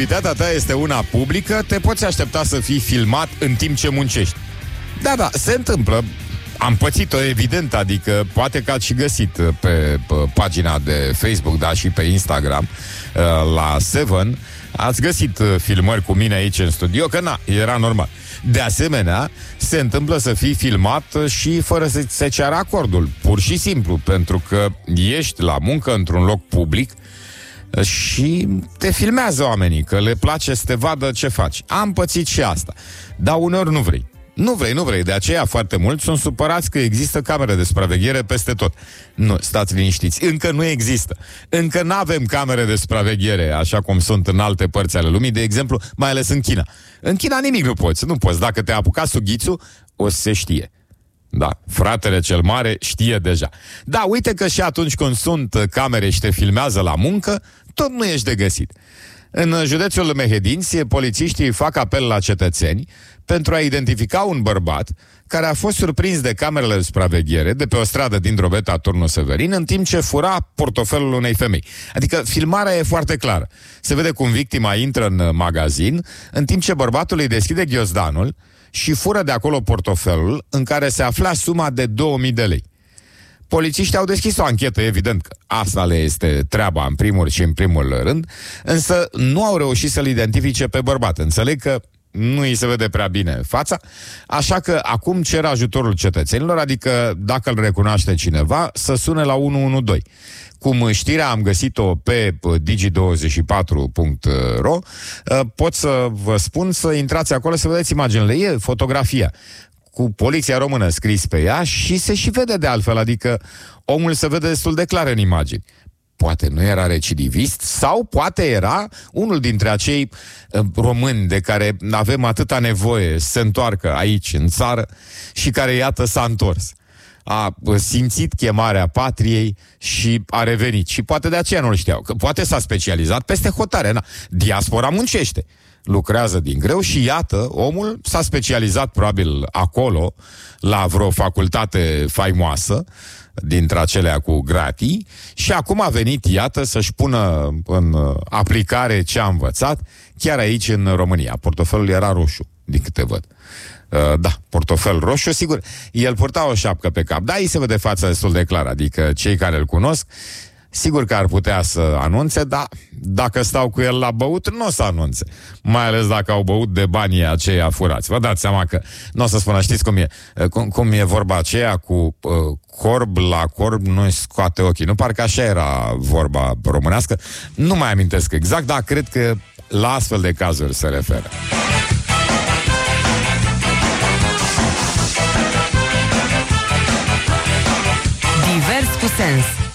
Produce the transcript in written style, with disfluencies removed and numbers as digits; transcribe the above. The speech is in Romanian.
activitatea ta este una publică, te poți aștepta să fii filmat în timp ce muncești. Da, se întâmplă. Am pățit-o, evident, adică poate că ați și găsit pe pagina de Facebook, da, și pe Instagram, la Seven, ați găsit filmări cu mine aici în studio, că era normal. De asemenea, se întâmplă să fii filmat și fără să se ceară acordul, pur și simplu, pentru că ești la muncă într-un loc public și te filmează oamenii, că le place să te vadă ce faci. Am pățit și asta, dar uneori nu vrei. Nu vrei, de aceea foarte mulți sunt supărați că există camere de supraveghere peste tot. Nu, stați liniștiți, încă nu există. Încă n-avem camere de supraveghere, așa cum sunt în alte părți ale lumii, de exemplu, mai ales în China. În China nimic nu poți. Dacă te-a apucat sughițul, o să se știe. Da, fratele cel mare știe deja. Da, uite că și atunci când sunt camere și te filmează la muncă, tot nu ești de găsit. În județul Mehedinți, polițiștii fac apel la cetățeni pentru a identifica un bărbat care a fost surprins de camerele de supraveghere de pe o stradă din Drobeta, Turnul Severin, în timp ce fura portofelul unei femei. Adică filmarea e foarte clară. Se vede cum victima intră în magazin, în timp ce bărbatul îi deschide ghiozdanul și fură de acolo portofelul în care se afla suma de 2000 de lei. Polițiștii au deschis o anchetă, evident că asta le este treaba în primul și în primul rând, însă nu au reușit să-l identifice pe bărbat. Înțeleg că nu îi se vede prea bine fața, așa că acum cer ajutorul cetățenilor, adică dacă îl recunoaște cineva, să sune la 112. Cum știrea am găsit-o pe digi24.ro, pot să vă spun să intrați acolo să vedeți imaginile. E fotografia cu poliția română scris pe ea și se și vede de altfel, adică omul se vede destul de clar în imagini. Poate nu era recidivist sau poate era unul dintre acei români de care avem atâta nevoie să se întoarcă aici în țară și care, iată, s-a întors. A simțit chemarea patriei și a revenit. Și poate de aceea nu-l știau, că poate s-a specializat peste hotare. Diaspora muncește, lucrează din greu și iată, omul s-a specializat probabil acolo, la vreo facultate faimoasă, dintre acelea cu gratii, și acum a venit, iată, să-și pună în aplicare ce a învățat chiar aici în România. Portofelul era roșu, din câte văd. Da, portofel roșu, sigur, el purta o șapcă pe cap, dar îi se vede fața destul de clar, adică cei care îl cunosc, sigur că ar putea să anunțe, dar dacă stau cu el la băut, nu o să anunțe. Mai ales dacă au băut de banii aceia furați. Vă dați seama că nu o să spună, știți cum e, cum e vorba aceea cu corb la corb nu-i scoate ochii. Nu, parcă așa era vorba românească. Nu mai amintesc exact, dar cred că la astfel de cazuri se referă. Divers cu sens.